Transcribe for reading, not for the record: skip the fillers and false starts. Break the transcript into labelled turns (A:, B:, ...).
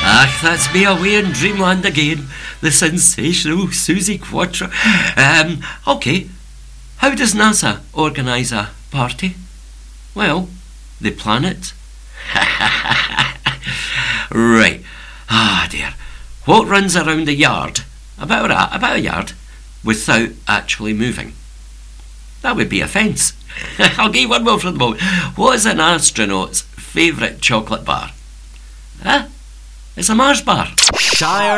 A: Ach, that's me away in dreamland again. The sensational Susie Quattro. Okay. How does NASA organise a party? Well, they plan it. Right. Ah, dear. What runs around a yard, about a yard, without actually moving? That would be a fence. I'll give you one more for the moment. What is an astronaut's favourite chocolate bar? It's a Mars bar.
B: Shire